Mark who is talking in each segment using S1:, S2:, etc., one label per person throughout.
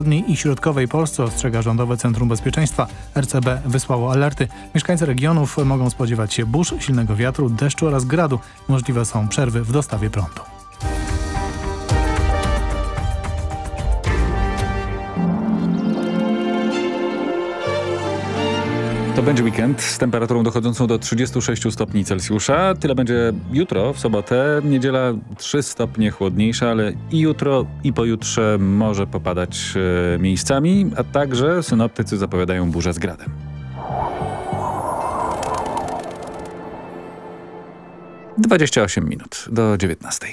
S1: I środkowej Polsce, ostrzega Rządowe Centrum Bezpieczeństwa. RCB wysłało alerty. Mieszkańcy regionów mogą spodziewać się burz, silnego wiatru, deszczu oraz gradu. Możliwe są przerwy w dostawie prądu.
S2: To będzie weekend z temperaturą dochodzącą do 36 stopni Celsjusza. Tyle będzie jutro, w sobotę. Niedziela 3 stopnie chłodniejsza, ale i jutro, i pojutrze może popadać miejscami, a także synoptycy zapowiadają burzę z gradem. ...28 minut do 19.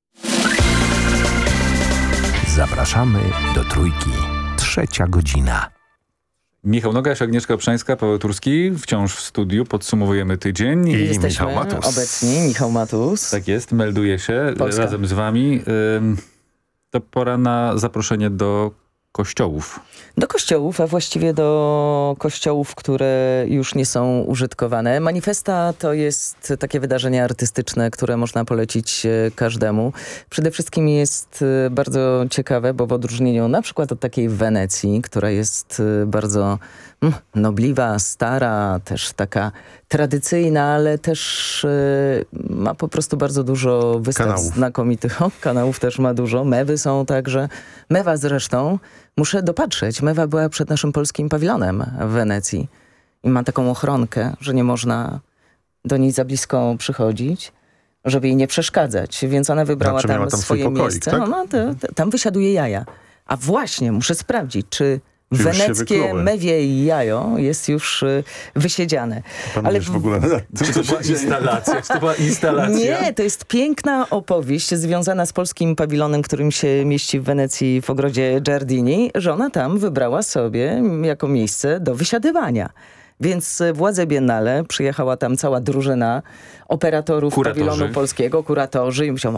S3: Zapraszamy do Trójki. 3. godzina.
S2: Michał Nogaś, Agnieszka Obszańska, Paweł Turski, wciąż w studiu, podsumowujemy tydzień.
S4: I jesteśmy Michał Matus. Obecni, Michał Matus.
S2: Tak jest, melduje się
S4: Polska.
S2: Razem z wami. To pora na zaproszenie do kościołów.
S4: Do kościołów, a właściwie do kościołów, które już nie są użytkowane. Manifesta to jest takie wydarzenie artystyczne, które można polecić każdemu. Przede wszystkim jest bardzo ciekawe, bo w odróżnieniu na przykład od takiej Wenecji, która jest bardzo nobliwa, stara, też taka tradycyjna, ale też ma po prostu bardzo dużo wystaw
S5: kanałów.
S4: Znakomitych. Kanałów też ma dużo. Mewy są także. Mewa zresztą, muszę dopatrzeć, Mewa była przed naszym polskim pawilonem w Wenecji i ma taką ochronkę, że nie można do niej za blisko przychodzić, żeby jej nie przeszkadzać, więc ona wybrała
S5: Znaczy, miała
S4: tam
S5: tam swój
S4: swoje
S5: pokoik,
S4: miejsce.
S5: tak?
S4: Tam wysiaduje jaja. A właśnie, muszę sprawdzić, czy
S5: Czy już się
S4: weneckie
S5: wykluły?
S4: mewie jajo jest już wysiedziane.
S5: Panujesz w ogóle nad tym, co się dzieje?
S2: Czy to była instalacja?
S4: Nie, to jest piękna opowieść związana z polskim pawilonem, którym się mieści w Wenecji w ogrodzie Giardini, że ona tam wybrała sobie jako miejsce do wysiadywania. Więc władze Biennale, przyjechała tam cała drużyna operatorów pawilonu polskiego, kuratorzy i myślą,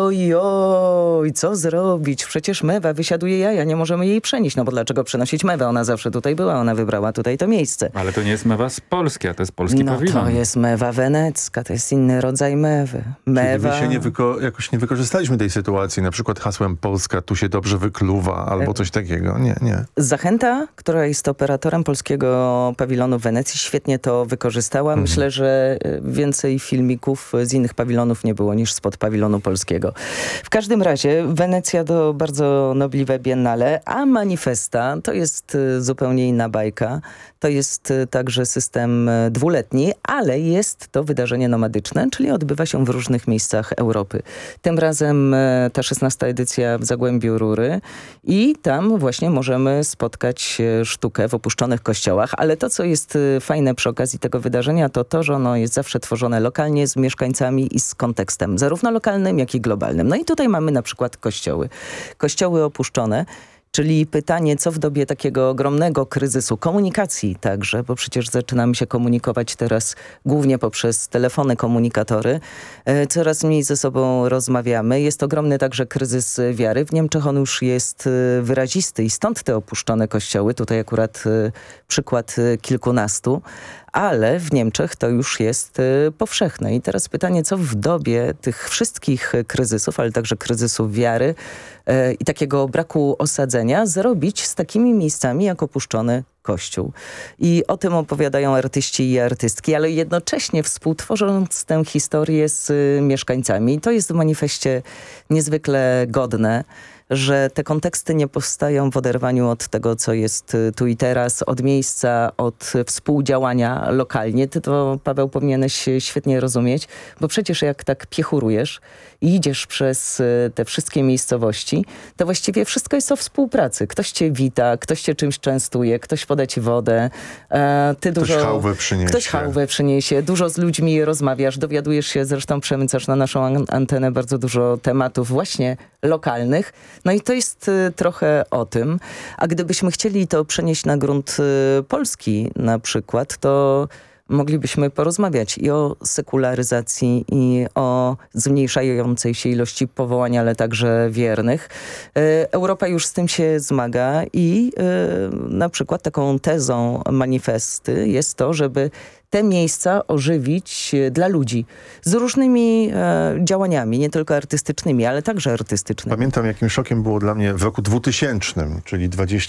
S4: oj, co zrobić? Przecież mewa wysiaduje jaja, nie możemy jej przenieść. No bo dlaczego przenosić mewę? Ona zawsze tutaj była, ona wybrała tutaj to miejsce.
S2: Ale to nie jest mewa z Polski, a to jest polski pawilon.
S4: To jest mewa wenecka, to jest inny rodzaj mewy. Mewa...
S5: Czyli my się jakoś nie wykorzystaliśmy tej sytuacji, na przykład hasłem Polska tu się dobrze wykluwa, albo coś takiego. Nie.
S4: Zachęta, która jest operatorem polskiego pawilonu w Wenecji, świetnie to wykorzystała. Myślę, że więcej filmików z innych pawilonów nie było niż spod pawilonu polskiego. W każdym razie Wenecja to bardzo nobliwe biennale, a Manifesta to jest zupełnie inna bajka. To jest także system dwuletni, ale jest to wydarzenie nomadyczne, czyli odbywa się w różnych miejscach Europy. Tym razem ta 16. edycja w Zagłębiu Rury i tam właśnie możemy spotkać sztukę w opuszczonych kościołach, ale to, co jest fajne przy okazji tego wydarzenia, to to, że ono jest zawsze tworzone lokalnie z mieszkańcami i z kontekstem, zarówno lokalnym, jak i globalnym. No i tutaj mamy na przykład kościoły. Kościoły opuszczone, czyli pytanie, co w dobie takiego ogromnego kryzysu komunikacji także, bo przecież zaczynamy się komunikować teraz głównie poprzez telefony, komunikatory. Coraz mniej ze sobą rozmawiamy. Jest ogromny także kryzys wiary. W Niemczech on już jest wyrazisty i stąd te opuszczone kościoły. Tutaj akurat przykład kilkunastu. Ale w Niemczech to już jest powszechne. I teraz pytanie, co w dobie tych wszystkich kryzysów, ale także kryzysów wiary i takiego braku osadzenia zrobić z takimi miejscami jak opuszczony Kościół. I o tym opowiadają artyści i artystki, ale jednocześnie współtworząc tę historię z mieszkańcami. To jest w manifestie niezwykle godne, że te konteksty nie powstają w oderwaniu od tego, co jest tu i teraz, od miejsca, od współdziałania lokalnie. Ty to, Paweł, powinieneś świetnie rozumieć, bo przecież jak tak piechurujesz i idziesz przez te wszystkie miejscowości, to właściwie wszystko jest o współpracy. Ktoś cię wita, ktoś cię czymś częstuje, ktoś poda ci wodę. Ktoś chałwę przyniesie. Dużo z ludźmi rozmawiasz, dowiadujesz się, zresztą przemycasz na naszą antenę bardzo dużo tematów właśnie lokalnych. No i to jest trochę o tym. A gdybyśmy chcieli to przenieść na grunt polski na przykład, to moglibyśmy porozmawiać i o sekularyzacji, i o zmniejszającej się ilości powołań, ale także wiernych. Europa już z tym się zmaga i na przykład taką tezą manifesty jest to, żeby te miejsca ożywić dla ludzi z różnymi działaniami, nie tylko artystycznymi, ale także artystycznymi.
S5: Pamiętam, jakim szokiem było dla mnie w roku 2000, czyli